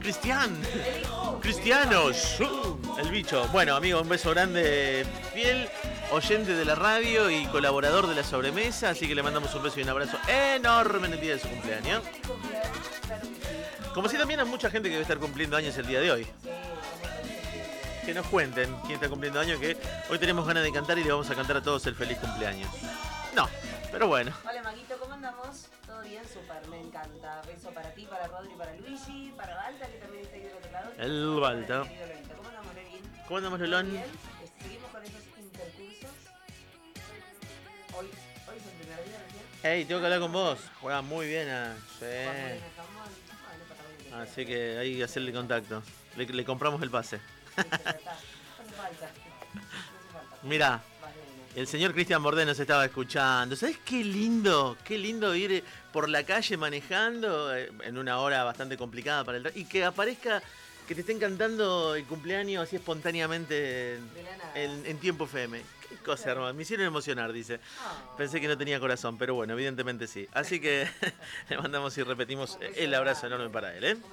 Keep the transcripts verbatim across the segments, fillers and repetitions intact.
Cristian. Cristianos. Uh, el bicho. Bueno, amigo, un beso grande. Fiel oyente de la radio y colaborador de la sobremesa. Así que le mandamos un beso y un abrazo enorme en el día de su cumpleaños. Como si también hay mucha gente que debe estar cumpliendo años el día de hoy. Que nos cuenten quién está cumpliendo años, que hoy tenemos ganas de cantar y le vamos a cantar a todos el feliz cumpleaños. No, pero bueno. Hola Maguito, ¿cómo andamos? ¿Todo bien? Súper, me encanta. Beso para ti, para Rodri, para Luigi, para Balta, que también está ahí del otro lado. El Balta. ¿Cómo andamos, Lolín? ¿Cómo andamos, Lolón? Bien. Seguimos con esos intercursos. Hoy, hoy es el primer día recién. Hey, tengo que hablar con vos. Juega muy bien a... Sí. Bueno, así que hay que hacerle contacto. Le, le compramos el pase. Mirá, el señor Cristian Bordé nos estaba escuchando. ¿Sabés qué lindo? Qué lindo ir por la calle manejando en una hora bastante complicada para el tra- y que aparezca, que te estén cantando el cumpleaños así espontáneamente en, en tiempo F M. Qué cosa hermosa. Me hicieron emocionar, dice. Pensé que no tenía corazón, pero bueno, evidentemente sí. Así que le mandamos y repetimos el abrazo enorme para él, ¿eh?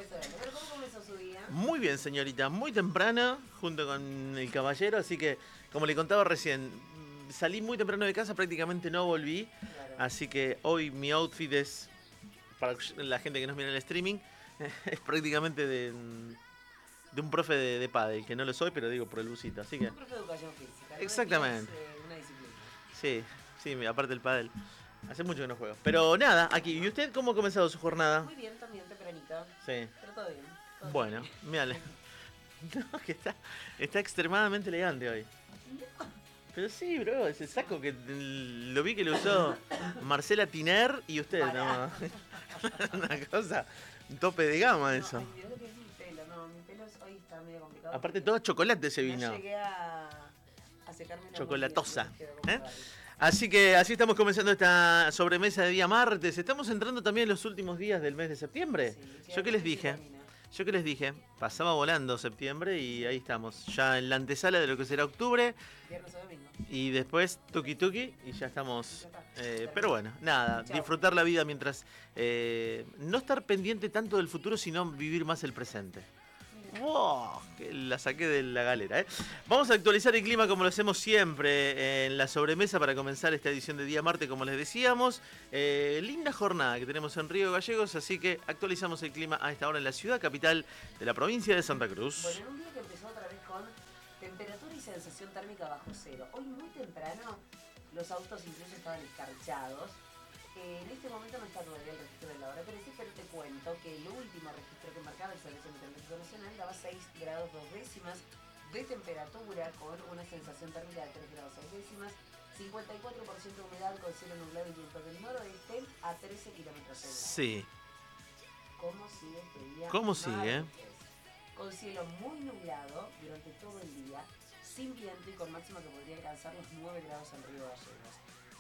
Muy bien, señorita, muy temprana, junto con el caballero, así que, como le contaba recién, salí muy temprano de casa, prácticamente no volví, claro. Así que hoy mi outfit es, para la gente que nos mira en el streaming, es prácticamente de, de un profe de, de pádel, que no lo soy, pero digo por el busito, así que... Un profe de educación física. Exactamente. Es, eh, una disciplina. Sí, sí, aparte del pádel. Hace mucho que no juego. Pero nada, aquí. ¿Y usted cómo ha comenzado su jornada? Muy bien, también, tempranito. Sí. Pero todo bien. Bueno, mírale. No, que está, está extremadamente elegante hoy. No. Pero sí, bro, ese saco que lo vi que lo usó Marcela Tiner y usted, ¿no? Una cosa, un tope de gama no, eso. Ay, mirá lo que es mi pelo, no, mi pelo hoy está medio complicado. Aparte todo chocolate se vino. No llegué a, a secarme la chocolatosa. ¿Eh? Así que así estamos comenzando esta sobremesa de día martes. Estamos entrando también en los últimos días del mes de septiembre. Sí, ¿Yo qué les dije? Yo que les dije, pasaba volando septiembre y ahí estamos, ya en la antesala de lo que será octubre. Viernes o domingo. Y después tuki tuki y ya estamos. Eh, pero bueno, nada, Chau. Disfrutar la vida mientras eh, no estar pendiente tanto del futuro, sino vivir más el presente. ¡Wow! Que la saqué de la galera, ¿eh? Vamos a actualizar el clima como lo hacemos siempre en la sobremesa para comenzar esta edición de Día Marte, como les decíamos. Eh, linda jornada que tenemos en Río Gallegos, así que actualizamos el clima a esta hora en la ciudad capital de la provincia de Santa Cruz. Bueno, en un día que empezó otra vez con temperatura y sensación térmica bajo cero. Hoy muy temprano los autos incluso estaban escarchados. Eh, en este momento no está todavía el registro de la hora, pero sí, pero te cuento que el último registro que marcaba el Servicio Meteorológico Nacional daba seis grados dos décimas de temperatura con una sensación térmica de tres grados seis décimas, cincuenta y cuatro por ciento de humedad con cielo nublado y viento del noroeste a trece kilómetros por hora. Sí. ¿Cómo sigue este día? ¿Cómo sigue? Con cielo muy nublado durante todo el día, sin viento y con máxima que podría alcanzar los nueve grados en Río Gallegos.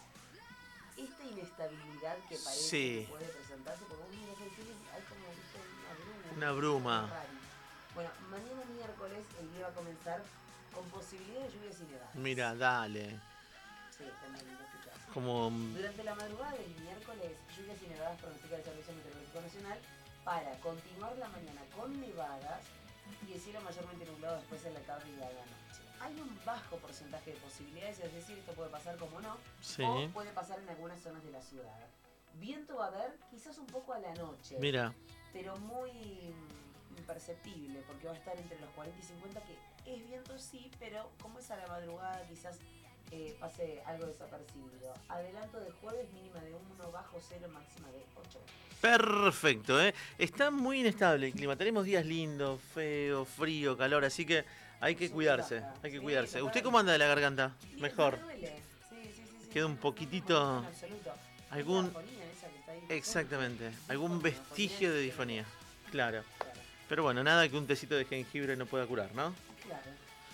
Esta inestabilidad que parece sí. que puede presentarse, porque vos miras el cielo y hay como ¿viste? una bruma. Una bruma. Bueno, mañana miércoles el día va a comenzar con posibilidad de lluvias y nevadas. Mira, dale. Sí, también lo escuchás. Como... Durante la madrugada del miércoles, lluvias y nevadas pronostica el Servicio Meteorológico Nacional para continuar la mañana con nevadas y el cielo mayormente nublado después en la tarde y a la noche. Hay un bajo porcentaje de posibilidades, es decir, esto puede pasar como no, sí. o puede pasar en algunas zonas de la ciudad. Viento va a haber, quizás un poco a la noche, mira, pero muy imperceptible, porque va a estar entre los cuarenta y cincuenta, que es viento sí, pero como es a la madrugada, quizás eh, pase algo desapercibido. Adelanto de jueves, mínima de uno, bajo cero, máxima de ocho. Perfecto, ¿eh? Está muy inestable el clima. Tenemos días lindos, feo, frío, calor, así que hay que cuidarse, hay que sí, cuidarse. total. ¿Usted cómo anda de la garganta? Bien, mejor. Me duele. Sí, sí, sí, sí. Queda un poquitito... En absoluto. Algún... Esa que está ahí. Exactamente, algún vestigio de disfonía. Claro. claro. Pero bueno, nada que un tecito de jengibre no pueda curar, ¿no? Claro.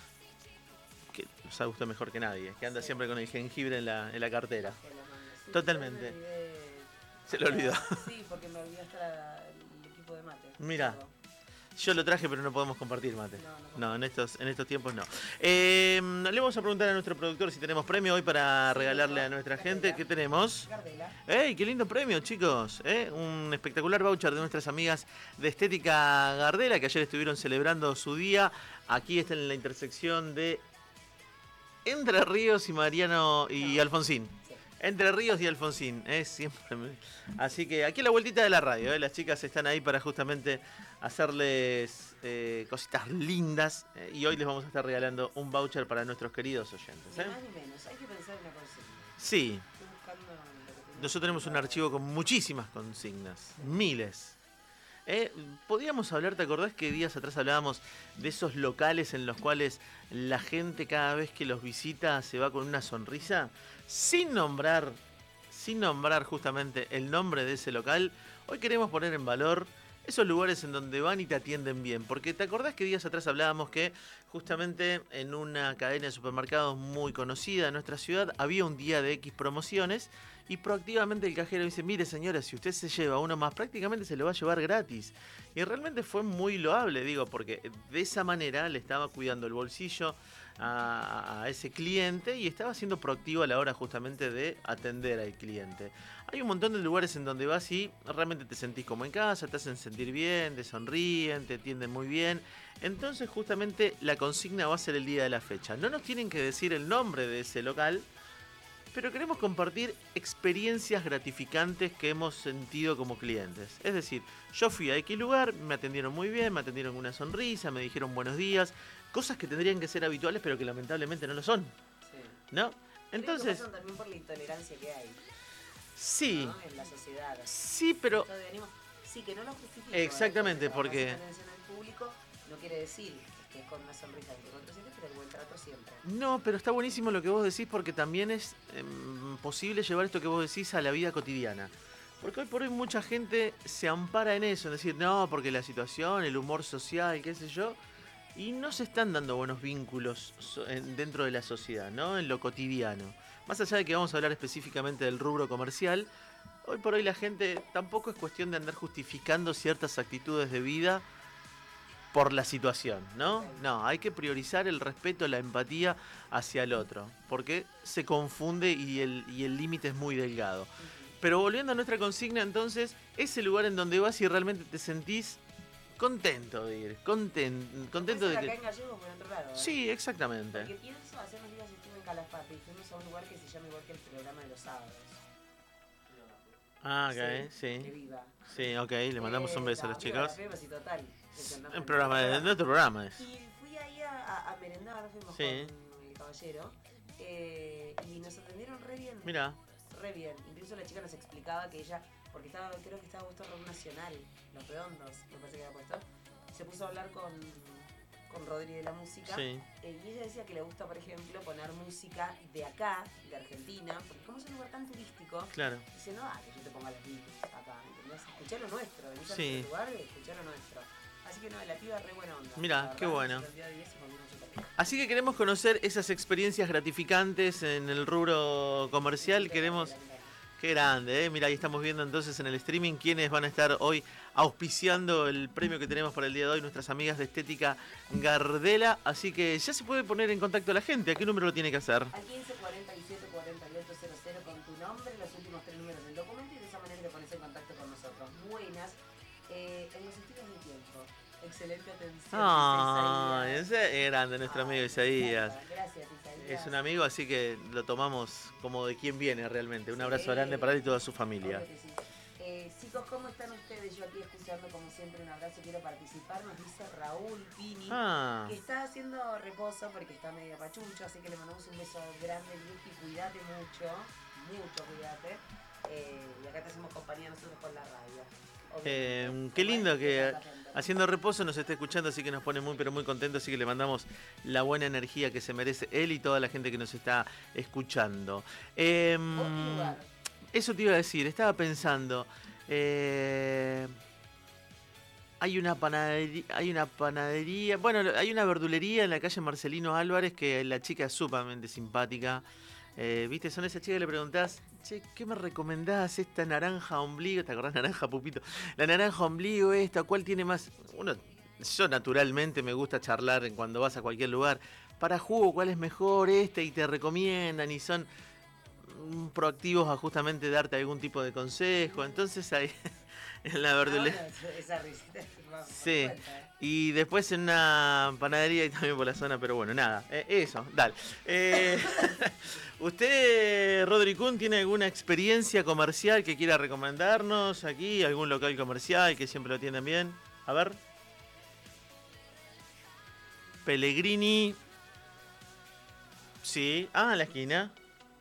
Que lo sabe usted mejor que nadie, que anda sí. siempre con el jengibre en la, en la cartera. Sí, totalmente. Me Se lo olvidó. Sí, porque me olvidé hasta la, el equipo de mate. Mira. Yo lo traje, pero no podemos compartir mate. No, no, No, en estos, en estos tiempos no. Eh, le vamos a preguntar a nuestro productor si tenemos premio hoy para Sí, regalarle doctor. a nuestra Gardela. gente. ¿Qué tenemos? Gardela. ¡Ey, qué lindo premio, chicos! ¿Eh? Un espectacular voucher de nuestras amigas de Estética Gardela, que ayer estuvieron celebrando su día. Aquí está en la intersección de Entre Ríos y Mariano y No. Alfonsín. Sí. Entre Ríos y Alfonsín, ¿eh? Siempre me- Así que aquí a la vueltita de la radio, ¿eh? Las chicas están ahí para justamente hacerles eh, cositas lindas, ¿eh? Y hoy les vamos a estar regalando un voucher para nuestros queridos oyentes, Ni ¿eh? más ni menos. Hay que pensar en una consigna. Sí, Estoy buscando lo que tengo nosotros tenemos un preparado. archivo con muchísimas consignas, miles. ¿Eh? Podíamos hablar, ¿te acordás que días atrás hablábamos de esos locales en los cuales la gente cada vez que los visita se va con una sonrisa? Sin nombrar, sin nombrar justamente el nombre de ese local, hoy queremos poner en valor esos lugares en donde van y te atienden bien. Porque ¿te acordás que días atrás hablábamos que justamente en una cadena de supermercados muy conocida en nuestra ciudad había un día de X promociones y proactivamente el cajero dice, mire señora, si usted se lleva uno más, prácticamente se lo va a llevar gratis. Y realmente fue muy loable, digo, porque de esa manera le estaba cuidando el bolsillo a, a ese cliente y estaba siendo proactivo a la hora justamente de atender al cliente. Hay un montón de lugares en donde vas y realmente te sentís como en casa, te hacen sentir bien, te sonríen, te atienden muy bien. Entonces justamente la consigna va a ser el día de la fecha. No nos tienen que decir el nombre de ese local, pero queremos compartir experiencias gratificantes que hemos sentido como clientes. Es decir, yo fui a X lugar, me atendieron muy bien, me atendieron con una sonrisa, me dijeron buenos días, cosas que tendrían que ser habituales pero que lamentablemente no lo son, Sí. ¿no? Creo que Entonces, pasan también por la intolerancia que hay, sí, ¿no? En la sociedad. sí, pero Estado de ánimo. Sí, que no lo justifico. Exactamente, ¿eh? Porque porque- trabajas en atención al público no quiere decir que es con una sonrisa en que contrasientes, pero el buen trato siempre. no, pero está buenísimo lo que vos decís porque también es em, posible llevar esto que vos decís a la vida cotidiana. Porque hoy por hoy mucha gente se ampara en eso, en decir, no, porque la situación, el humor social, qué sé yo, y no se están dando buenos vínculos so- en- dentro de la sociedad, ¿no? En lo cotidiano. Más allá de que vamos a hablar específicamente del rubro comercial, hoy por hoy la gente tampoco es cuestión de andar justificando ciertas actitudes de vida por la situación, ¿no? No, hay que priorizar el respeto, la empatía hacia el otro, porque se confunde y el y el límite es muy delgado. Pero volviendo a nuestra consigna, entonces, ese lugar en donde vas y realmente te sentís contento de ir, conten- contento de Puede ser acá que... en Gallegos o en otro lado. ¿eh? Sí, exactamente. Porque pienso, hace unos días estuve en Calafate y fuimos a un lugar que se llama igual que el programa de los sábados. Ah, ok, Que sí. viva. Sí, ok, le mandamos un beso a los Eh, viva chicos. la Pepa, sí, total. El programa de nuestro programa es. Y fui ahí a, a, a merendar, fuimos Sí. con el caballero. eh, y nos atendieron re bien. Mira, Re bien. Incluso la chica nos explicaba que ella, porque estaba, creo que estaba puesto Rock Nacional, Los Redondos, me parece que había puesto. Se puso a hablar con, con Rodri de la música. sí. eh, y ella decía que le gusta, por ejemplo, poner música de acá, de Argentina, porque como es un lugar tan turístico, Claro. dice, no, ah, que yo te ponga los Beatles acá, ¿entendés? Escuchá lo nuestro, venís a Sí. nuestro lugar, escuchá lo nuestro. Así que no, la piba re buena onda. Mirá, la qué verdad, bueno. nos atendió de diez y comimos súper bien. Así que queremos conocer esas experiencias gratificantes en el rubro comercial. Queremos... Qué grande, ¿eh? Mira, ahí estamos viendo entonces en el streaming quiénes van a estar hoy auspiciando el premio que tenemos para el día de hoy, nuestras amigas de Estética Gardela. Así que ya se puede poner en contacto la gente. ¿A qué número lo tiene que hacer? Al quince cuarenta y siete cuarenta y ocho cero cero con tu nombre, los últimos tres números del documento y de esa manera te pones en contacto con nosotros. Buenas. Eh, en los estilos del tiempo. Excelente atención. Ah, dice ese es grande nuestro amigo Isaías. Gracias, Isaías. Es un amigo, así que lo tomamos como de quien viene realmente. Un abrazo Sí. grande para él y toda su familia. Obvio que sí. Eh, chicos, ¿cómo están ustedes? Yo aquí escuchando como siempre un abrazo, quiero participar, nos dice Raúl Pini, Ah, que está haciendo reposo porque está medio pachucho, así que le mandamos un beso grande, Luqui, cuídate mucho, mucho cuídate, eh, y acá te hacemos compañía nosotros con la radio. Eh, Obviamente. qué lindo Igual que tanta gente. haciendo reposo nos está escuchando, así que nos pone muy pero muy contentos, así que le mandamos la buena energía que se merece él y toda la gente que nos está escuchando. Eh, ¿Vos qué lugar? eso te iba a decir, estaba pensando, eh, hay una panadería, hay una panadería, bueno, hay una verdulería en la calle Marcelino Álvarez que la chica es sumamente simpática. Eh, ¿Viste? Son esas chicas que le preguntás, che, ¿qué me recomendás? Esta naranja ombligo, ¿te acordás naranja pupito? La naranja ombligo esta, ¿cuál tiene más? Uno yo naturalmente me gusta charlar en cuando vas a cualquier lugar. Para jugo, ¿cuál es mejor este? Y te recomiendan y son mm, proactivos a justamente darte algún tipo de consejo. Entonces ahí en la Ah, verdulería. bueno, esa risita va por mi Sí. cuenta, ¿eh? Y después en una panadería y también por la zona, pero bueno, nada. eh, eso, dale. Eh, ¿Usted, Rodri Kun, tiene alguna experiencia comercial que quiera recomendarnos aquí? ¿Algún local comercial que siempre lo atiendan bien? A ver. Pellegrini. Sí. Ah, en la esquina.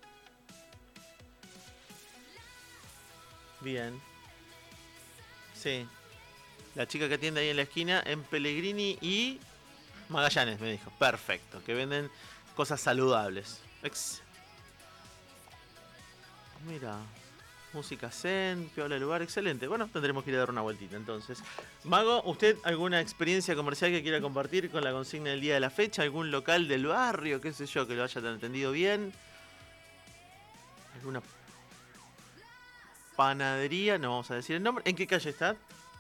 Bien. Sí. La chica que atiende ahí en la esquina en Pellegrini y Magallanes, me dijo. Perfecto. Que venden cosas saludables. Ex Mira. Música zen, piola el lugar, excelente. Bueno, tendremos que ir a dar una vueltita entonces. Mago, ¿usted alguna experiencia comercial que quiera compartir con la consigna del día de la fecha? ¿Algún local del barrio, qué sé yo, que lo haya entendido bien? ¿Alguna panadería? No vamos a decir el nombre. ¿En qué calle está?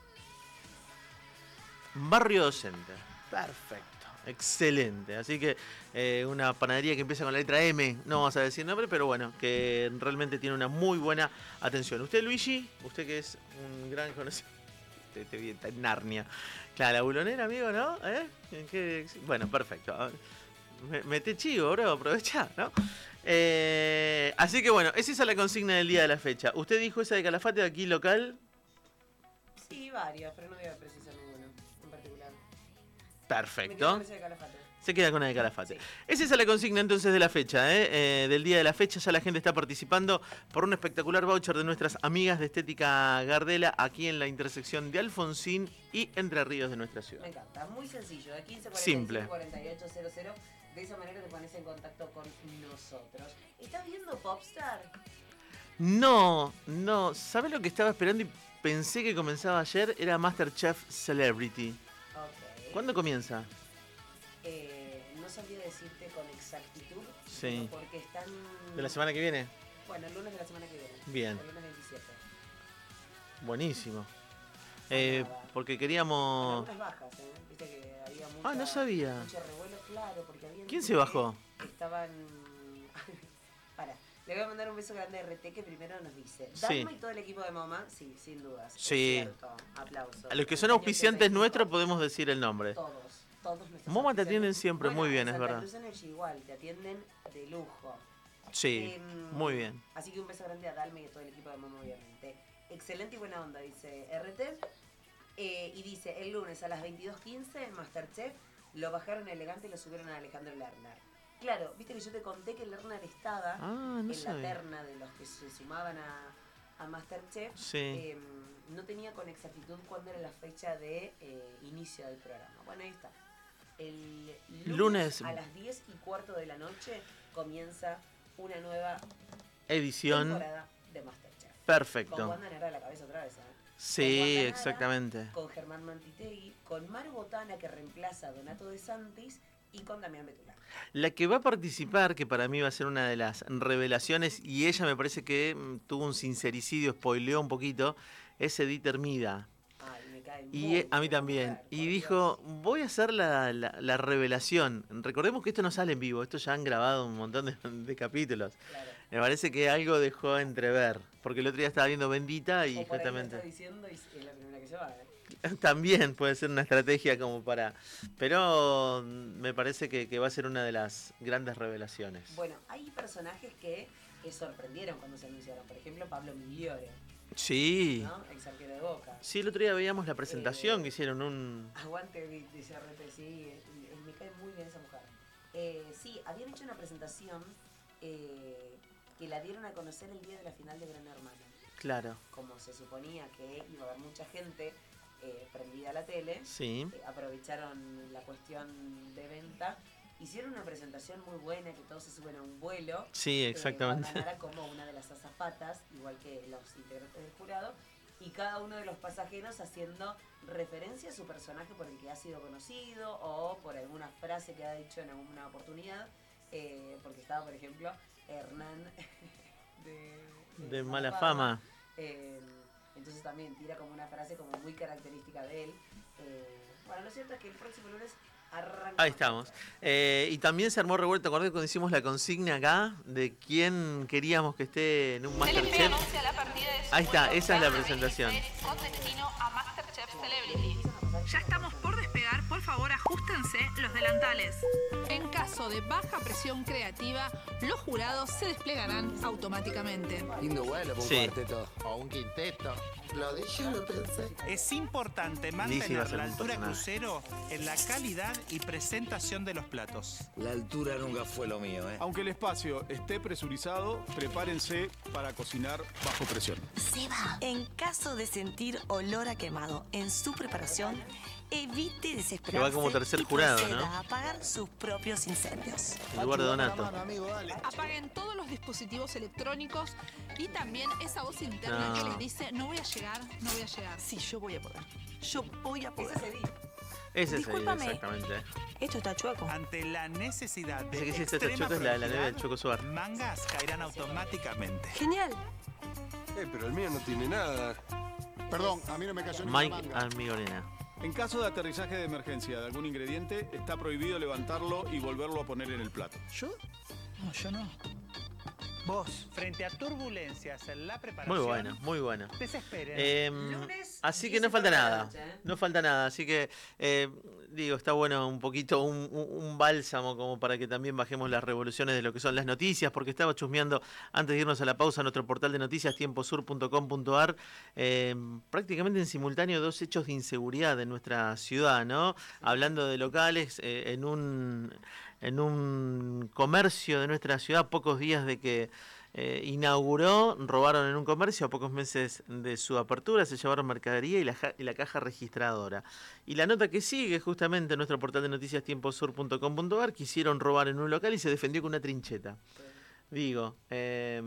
Barrio Docente. Perfecto. Excelente. Así que eh, una panadería que empieza con la letra M, no vamos a decir nombre, pero bueno, que realmente tiene una muy buena atención. ¿Usted, Luigi? Usted que es un gran conocedor. Te, te vi en Narnia. Claro, la bulonera, amigo, ¿no? ¿Eh? ¿En qué? Bueno, perfecto. Me- Mete chivo, bro, aprovecha, ¿no? Eh, así que bueno, es esa la consigna del día de la fecha. Usted dijo esa de Calafate, aquí local. Sí, varios, pero no voy a precisar ninguno en particular. Me quedo Perfecto. con ese de Calafate. Se queda con la de Calafate. Sí. Es esa la consigna entonces de la fecha, ¿eh? Eh, del día de la fecha. Ya la gente está participando por un espectacular voucher de nuestras amigas de Estética Gardela aquí en la intersección de Alfonsín y Entre Ríos de nuestra ciudad. Me encanta, muy sencillo, de quince cuarenta y Simple. cinco cuarenta y ocho cero cero. De esa manera te pones en contacto con nosotros. ¿Estás viendo Popstar? No, no. ¿Sabes lo que estaba esperando y pensé que comenzaba ayer? Era MasterChef Celebrity. Ok. ¿Cuándo comienza? Eh, no sabría decirte con exactitud, Sí. pero porque están... ¿De la semana que viene? Bueno, el lunes de la semana que viene. Bien. El lunes veintisiete. Buenísimo. Eh, Nada. porque Con queríamos... algunas bajas, ¿eh? Viste que había mucha, Ah, no sabía. mucho revuelo, claro, porque había... ¿Quién se bajó? Estaban... Para, le voy a mandar un beso grande a R T que primero nos dice. Sí. Dalma y todo el equipo de Moma, sí, sin dudas. es Sí. cierto. Aplausos. A los que En son el año auspiciantes ochenta y cinco, nuestros podemos decir el nombre. Todos, todos nuestros Moma te auspiciantes. atienden siempre Bueno, muy bien, en es Santa verdad. Cruz Energy igual, te atienden de lujo. Sí, Em, muy bien. Así que un beso grande a Dalma y a todo el equipo de Moma, obviamente. Excelente y buena onda, dice R T. Eh, y dice, el lunes a las veintidós quince, Masterchef, lo bajaron elegante y lo subieron a Alejandro Lerner. Claro, viste que yo te conté que Lerner estaba Ah, no en la sabía. terna de los que se sumaban a, a Masterchef. Sí. Eh, no tenía con exactitud cuándo era la fecha de eh, inicio del programa. Bueno, ahí está. El lunes, Lunes. a las diez y cuarto de la noche comienza una nueva Edición. temporada de Masterchef. Con Perfecto. Wanda Nara a la cabeza otra vez, ¿eh? Sí, Con Wanda Nara, exactamente. con Germán Mantitegui, con Maru Botana que reemplaza a Donato de Santis y con Damián Betula. La que va a participar, que para mí va a ser una de las revelaciones, y ella me parece que mm, tuvo un sincericidio, spoileó un poquito, es Edith Hermida. Ay, me cae muy Y eh, a mí bien, también. mujer, Y por dijo, Dios. voy a hacer la, la- la revelación. Recordemos que esto no sale en vivo, esto ya han grabado un montón de, de capítulos. Claro. Me parece que algo dejó entrever, porque el otro día estaba viendo Bendita y O por ahí lo justamente... está diciendo y es la primera que se va, ¿eh? También puede ser una estrategia como para... Pero mm, me parece que, que va a ser una de las grandes revelaciones. Bueno, hay personajes que, que sorprendieron cuando se anunciaron. Por ejemplo, Pablo Migliore, Sí. ¿no? Ex arquero de Boca. Sí, el otro día veíamos la presentación Eh, que hicieron un... Aguante, dice R T, sí, eh, eh, me cae muy bien esa mujer. Eh, sí, habían hecho una presentación eh, que la dieron a conocer el día de la final de Gran Hermano. Claro. Como se suponía que iba a haber mucha gente eh, prendida a la tele, Sí. eh, aprovecharon la cuestión de venta, hicieron una presentación muy buena, que todos se suben a un vuelo. Sí, exactamente. Eh, Wanda Nara como una de las azafatas, igual que los integrantes del jurado, y cada uno de los pasajeros haciendo referencia a su personaje por el que ha sido conocido o por alguna frase que ha dicho en alguna oportunidad, eh, porque estaba, por ejemplo, Hernán de, De mala fama. eh, entonces también tira como una frase como muy característica de él. Eh, bueno, lo cierto es que el próximo lunes arranca. Ahí estamos. Eh, y también se armó revuelta, ¿te acordás cuando hicimos la consigna acá de quién queríamos que esté en un Masterchef? Ahí está, esa es la presentación. Con destino a Masterchef Celebrity. Ya estamos por despegar, por favor ajustense los delantales. En caso de baja presión creativa, los jurados se desplegarán automáticamente. Lindo vuelo, un Sí. cuarteto o un quinteto. Lo dije, lo pensé. Es importante Lizzy va a mantener ser la un altura personaje. crucero en la calidad y presentación de los platos. La altura nunca fue lo mío, ¿eh? Aunque el espacio esté presurizado, prepárense para cocinar bajo presión. Seba, en caso de sentir olor a quemado en su preparación, evite desesperarse Que va como tercer y jurado, proceda ¿no? a apagar sus propios incendios. En lugar de Donato. Apaguen todos los dispositivos electrónicos y también esa voz interna No. que les dice no voy a llegar, no voy a llegar. Sí, yo voy a poder. Yo voy a poder. Ese es Edith. Ese es el, Discúlpame. exactamente. Esto está chueco. Ante la necesidad de Ese que hiciste esta extrema chota es la de la neve del velocidad, Choco Suar. mangas caerán automáticamente. Genial. Eh, pero el mío no tiene nada. Perdón, a mí no me cayó ni una Mike manga. Almigorena. En caso de aterrizaje de emergencia de algún ingrediente, está prohibido levantarlo y volverlo a poner en el plato. ¿Yo? No, yo no. Vos, frente a turbulencias en la preparación, Muy buena, muy buena. desesperen. Eh, Lunes, así que no falta diez y cuarenta de la nada. noche, ¿eh? No falta nada. Así que, eh, digo, está bueno un poquito un, un- un bálsamo como para que también bajemos las revoluciones de lo que son las noticias, porque estaba chusmeando antes de irnos a la pausa nuestro portal de noticias tiemposur punto com punto ar. Eh, prácticamente en simultáneo dos hechos de inseguridad en nuestra ciudad, ¿no? Hablando de locales, eh, en un en un comercio de nuestra ciudad, pocos días de que eh, inauguró, robaron en un comercio, a pocos meses de su apertura, se llevaron mercadería y la, ja- y la caja registradora. Y la nota que sigue justamente en nuestro portal de noticias tiemposur punto com punto ar, quisieron robar en un local y se defendió con una trincheta. Digo, eh,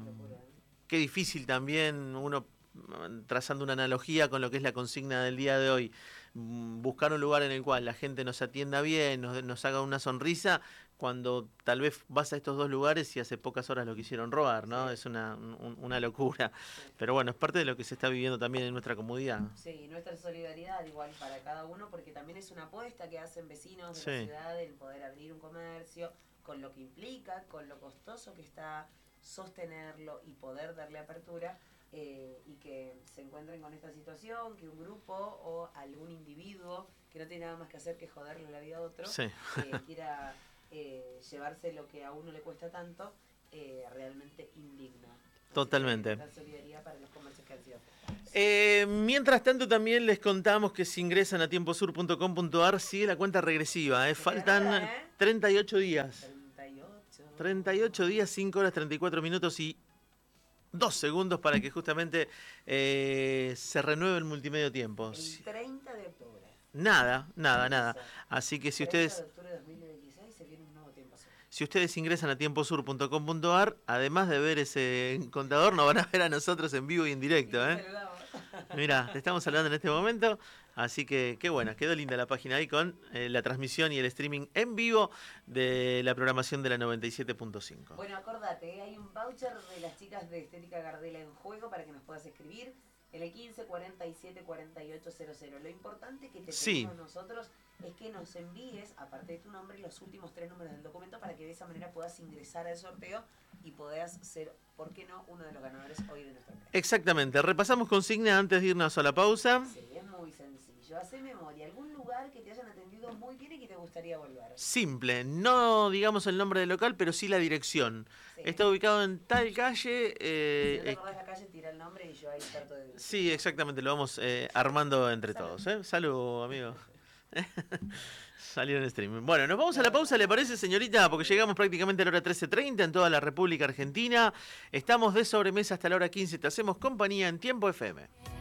qué difícil también uno, trazando una analogía con lo que es la consigna del día de hoy, mm, buscar un lugar en el cual la gente nos atienda bien, nos, nos haga una sonrisa, cuando tal vez vas a estos dos lugares y hace pocas horas lo quisieron robar, ¿no? Es una, un- una locura. Pero bueno, es parte de lo que se está viviendo también en nuestra comodidad. Sí, nuestra solidaridad igual para cada uno, porque también es una apuesta que hacen vecinos de Sí. la ciudad el poder abrir un comercio, con lo que implica, con lo costoso que está sostenerlo y poder darle apertura, eh, y que se encuentren con esta situación, que un grupo o algún individuo que no tiene nada más que hacer que joderle la vida a otro, Sí. eh, quiera eh, llevarse lo que a uno le cuesta tanto, eh, realmente indigna. Así Totalmente. que nuestra solidaridad para los comercios que han sido afectados. Eh, mientras tanto también les contamos que si ingresan a tiemposur punto com punto ar sigue la cuenta regresiva, ¿eh? Faltan nada, ¿eh? treinta y ocho días. treinta y ocho. treinta y ocho días, cinco horas, treinta y cuatro minutos y dos segundos para que justamente eh, se renueve el multimedio tiempo. El treinta de octubre. Nada, nada, nada. Así que si treinta ustedes... de octubre de dos mil veintiséis se viene un nuevo tiempo azul. Si ustedes ingresan a tiemposur punto com punto ar, además de ver ese contador, nos van a ver a nosotros en vivo y en directo, ¿eh? Saludamos. Mira, te estamos hablando en este momento, así que qué bueno, quedó linda la página ahí con eh, la transmisión y el streaming en vivo de la programación de la noventa y siete punto cinco. Bueno, acordate, ¿eh? hay un voucher de las chicas de Estética Gardela en juego para que nos puedas escribir en el quince cuarenta y siete cuarenta y ocho cero cero. Lo importante que te Sí. pedimos nosotros es que nos envíes, aparte de tu nombre, los últimos tres números del documento para que de esa manera puedas ingresar al sorteo y puedas ser, ¿por qué no?, uno de los ganadores hoy de nuestro premio. Exactamente, repasamos consigna antes de irnos a la pausa. Sí, es muy sencillo. Hacé memoria, algún lugar que te hayan atendido muy bien y que te gustaría volver. Simple, no digamos el nombre del local, pero sí la dirección. Sí. Está ubicado en tal calle. Si eh, no te eh, acordás la calle, tira el nombre y yo ahí trato de... sí, exactamente, lo vamos eh, armando entre Salud. todos. ¿eh? Salud, amigo. Salió en streaming. Bueno, nos vamos a la pausa, ¿le parece, señorita? Porque llegamos prácticamente a la hora trece treinta en toda la República Argentina. Estamos de sobremesa hasta la hora quince. Te hacemos compañía en Tiempo F M.